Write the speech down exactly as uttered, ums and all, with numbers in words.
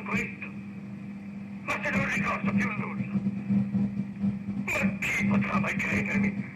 questo? Ma se non ricordo più nulla, ma chi potrà mai credermi?